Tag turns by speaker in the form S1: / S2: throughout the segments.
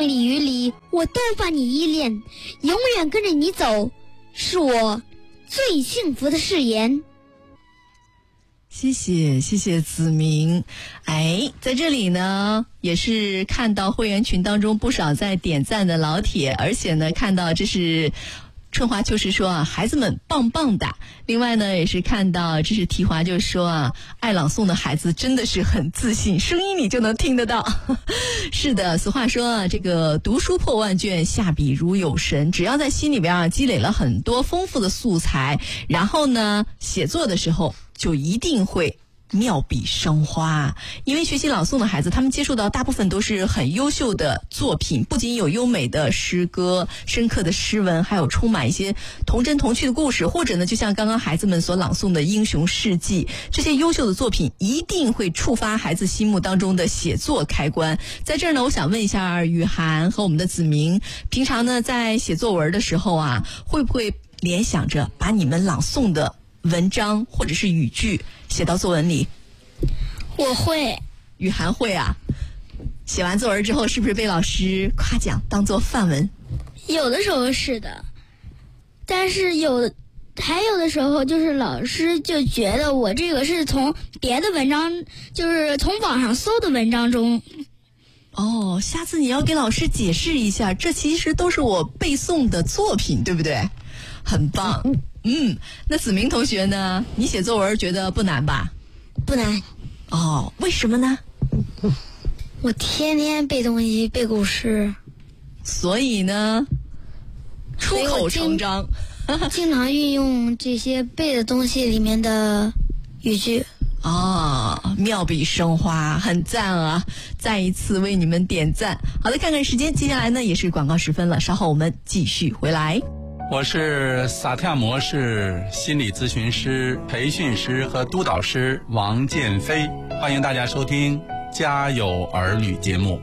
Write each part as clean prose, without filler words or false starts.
S1: 里雨里，我都把你依恋，永远跟着你走，是我最幸福的誓言。
S2: 谢谢子明。在这里呢也是看到会员群当中不少在点赞的老铁，而且呢看到这是春华秋实说啊，孩子们棒棒的。另外呢也是看到这是提华就说啊，爱朗诵的孩子真的是很自信，声音你就能听得到。是的，俗话说啊，这个读书破万卷，下笔如有神。只要在心里边啊积累了很多丰富的素材，然后呢写作的时候就一定会妙笔生花。因为学习朗诵的孩子，他们接触到大部分都是很优秀的作品，不仅有优美的诗歌、深刻的诗文，还有充满一些童真童趣的故事，或者呢就像刚刚孩子们所朗诵的英雄事迹，这些优秀的作品一定会触发孩子心目当中的写作开关。在这儿呢，我想问一下雨涵和我们的子明，平常呢在写作文的时候啊，会不会联想着把你们朗诵的文章或者是语句写到作文里？
S1: 我会。
S2: 雨涵会啊。写完作文之后是不是被老师夸奖当做范文？
S1: 有的时候是的，但是还有的时候就是老师就觉得我这个是从别的文章，就是从网上搜的文章中。
S2: 哦，下次你要给老师解释一下，这其实都是我背诵的作品，对不对？很棒。那子明同学呢？你写作文觉得不难吧？
S1: 不难。
S2: 哦，为什么呢？
S1: 我天天背东西，背古诗，
S2: 所以呢，出口成章。
S1: 经常运用这些背的东西里面的语句。
S2: 妙笔生花，很赞啊！再一次为你们点赞。好的，看看时间，接下来呢也是广告时分了，稍后我们继续回来。
S3: 我是萨提亚模式心理咨询师、培训师和督导师王建飞，欢迎大家收听《家有儿女》节目。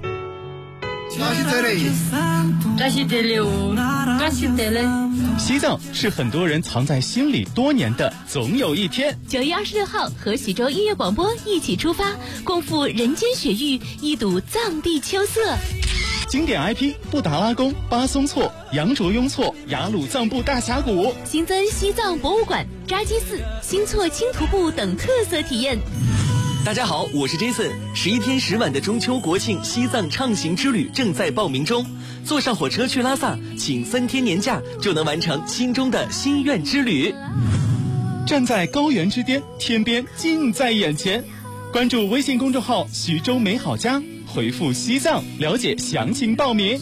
S4: 西藏是很多人藏在心里多年的总有一天。
S5: 9月26号和徐州音乐广播一起出发，共赴人间雪域，一睹藏地秋色。
S4: 经典 IP 布达拉宫、巴松措、羊卓雍措、雅鲁藏布大峡谷，
S5: 新增西藏博物馆、扎基寺、新措轻徒步等特色体验。
S6: 大家好，我是 Jason。11天10晚的中秋国庆西藏畅行之旅正在报名中，坐上火车去拉萨，请3天年假就能完成心中的心愿之旅。
S4: 站在高原之巅，天边近在眼前。关注微信公众号徐州美好家，回复西藏了解详情报名。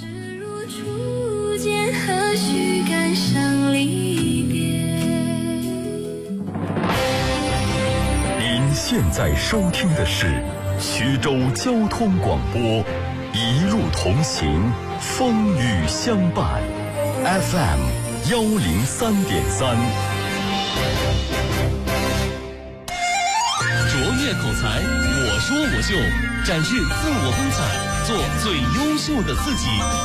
S7: 您现在收听的是徐州交通广播，一路同行，风雨相伴， FM103.3。
S8: 卓越口才，我说我秀，展示自我风采，做最优秀的自己。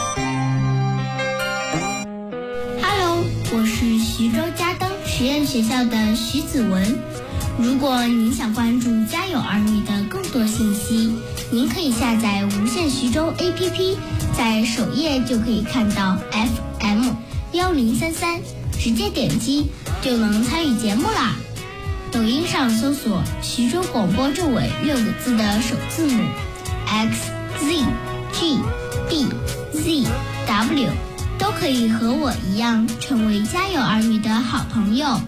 S9: Hello， 我是徐州嘉登实验学校的徐子文。如果您想关注家有儿女的更多信息，您可以下载无限徐州 APP， 在首页就可以看到 FM1033， 直接点击就能参与节目啦。抖音上搜索徐州广播这尾6个字的首字母 XZGBZW， 都可以和我一样成为家有儿女的好朋友。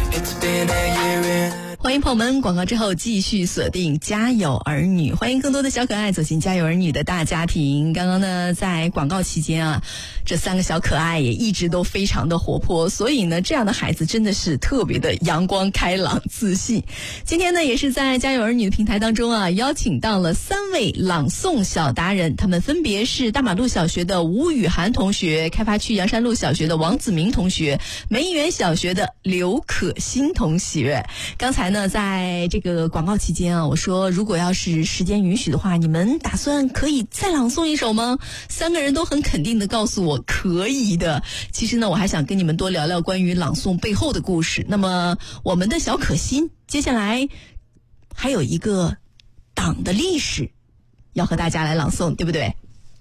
S2: 欢迎朋友们，广告之后继续锁定家有儿女，欢迎更多的小可爱走进家有儿女的大家庭。刚刚呢在广告期间啊，这3个小可爱也一直都非常的活泼，所以呢这样的孩子真的是特别的阳光开朗自信。今天呢也是在家有儿女的平台当中啊，邀请到了3位朗诵小达人，他们分别是大马路小学的吴雨涵同学，开发区阳山路小学的王子明同学，梅园小学的刘可欣同学。刚才呢在这个广告期间啊，我说如果要是时间允许的话，你们打算可以再朗诵一首吗？3个人都很肯定的告诉我可以的。其实呢我还想跟你们多聊聊关于朗诵背后的故事。那么我们的小可欣接下来还有一个党的历史要和大家来朗诵，对不对？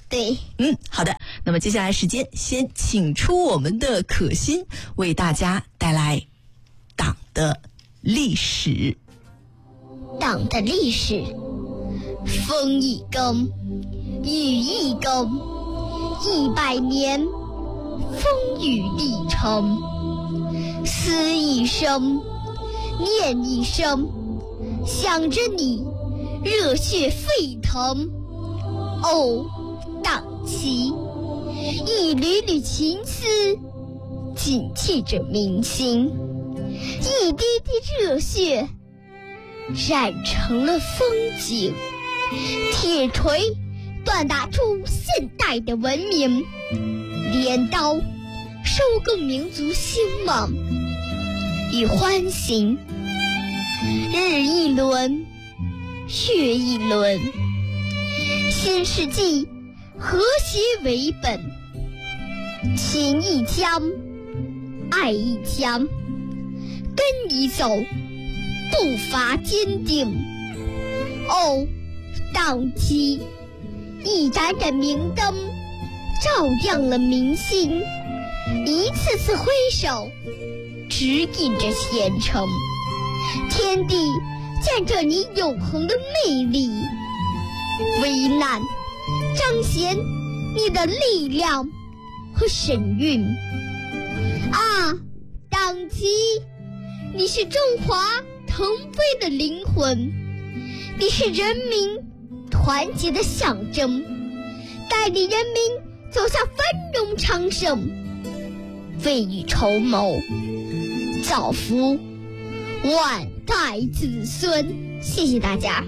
S1: 对。
S2: 好的。那么接下来时间，先请出我们的可心，为大家带来党的历史。
S1: 党的历史，风一更，雨一更，100年风雨历程，思一生，念一生，想着你，热血沸腾。哦，党旗，一缕缕情丝，紧系着民心，一滴滴热血，染成了风景。铁锤锻打出现代的文明，镰刀收割民族兴旺与欢欣。日一轮，月一轮，新世纪和谐为本，情一腔，爱一腔，跟你走，步伐坚定。哦，党旗，一盏盏明灯，照亮了民心，一次次挥手，指引着前程。天地见证你永恒的魅力，危难彰显你的力量和神韵。啊，党旗，你是中华腾飞的灵魂，你是人民团结的象征，带领人民走向繁荣昌盛，未雨绸缪，造福万代子孙。谢谢大家。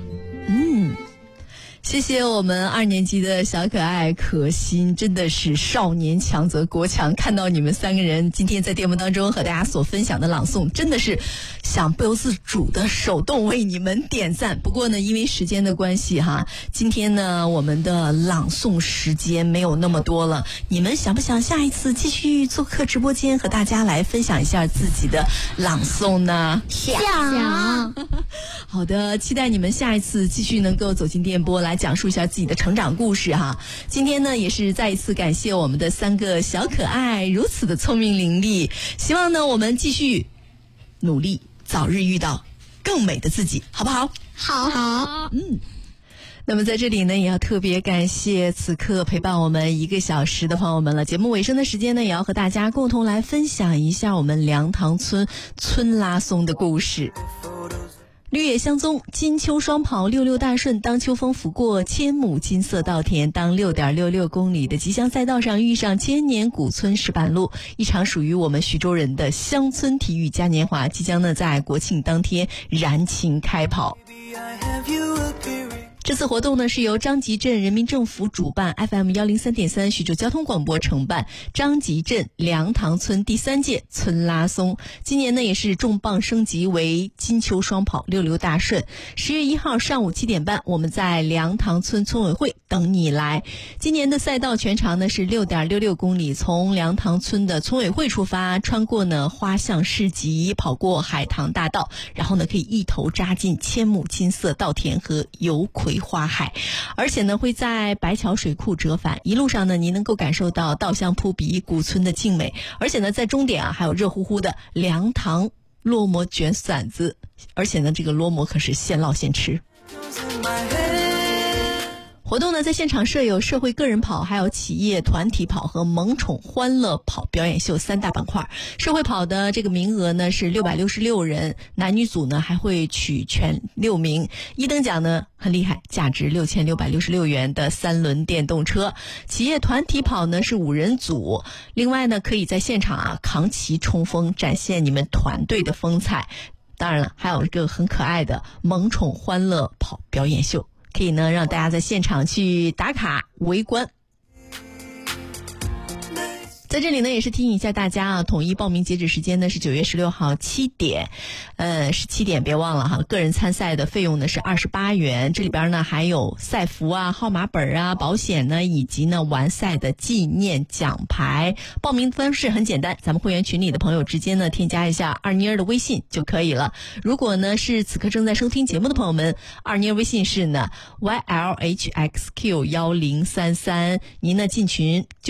S2: 谢谢我们2年级的小可爱可心，真的是少年强则国强。看到你们3个人今天在节目当中和大家所分享的朗诵，真的是想不由自主的手动为你们点赞。不过呢，因为时间的关系哈，今天呢我们的朗诵时间没有那么多了。你们想不想下一次继续做客直播间和大家来分享一下自己的朗诵呢？
S1: 想。
S2: 好的，期待你们下一次继续能够走进电波来讲述一下自己的成长故事哈。今天呢，也是再一次感谢我们的3个小可爱如此的聪明伶俐，希望呢我们继续努力，早日遇到更美的自己，好不好？
S1: 好。
S2: 那么在这里呢，也要特别感谢此刻陪伴我们1个小时的朋友们了。节目尾声的时间呢，也要和大家共同来分享一下我们梁塘村村拉松的故事。绿野相踪，金秋双跑，66大顺。当秋风拂过千亩金色稻田，当6.66公里的吉祥赛道上遇上千年古村石板路，一场属于我们徐州人的乡村体育嘉年华即将呢在国庆当天燃情开跑。这次活动呢是由张集镇人民政府主办， FM103.3 徐州交通广播承办，张集镇梁塘村第3届村拉松。今年呢也是重磅升级为金秋双跑66大顺。10月1号上午7点半，我们在梁塘村村委会等你来。今年的赛道全长呢是6.66公里，从梁塘村的村委会出发，穿过呢花巷市集，跑过海棠大道，然后呢可以一头扎进千亩金色稻田和油葵花海，而且呢会在白桥水库折返。一路上呢您能够感受到稻香扑鼻，古村的静美，而且呢在终点啊还有热乎乎的梁塘烙馍卷馓子，而且呢这个烙馍可是现烙现吃。活动呢在现场设有社会个人跑，还有企业团体跑和萌宠欢乐跑表演秀3大板块。社会跑的这个名额呢是666人，男女组呢还会取全6名。1等奖呢很厉害，价值6666元的3轮电动车。企业团体跑呢是5人组，另外呢可以在现场扛旗冲锋，展现你们团队的风采。当然了，还有一个很可爱的萌宠欢乐跑表演秀，可以呢让大家在现场去打卡围观。 在这里呢，也是提醒一下大家啊，统一报名截止时间呢是9月16号7点，是7点，别忘了哈。个人参赛的费用呢是28元，这里边呢还有赛服啊、号码本啊、保险呢，以及呢完赛的纪念奖牌。报名方式很简单，咱们会员群里的朋友直接呢添加一下二妮儿的微信就可以了。如果呢是此刻正在收听节目的朋友们，二妮儿微信是呢 YLHXQ1033，您呢进群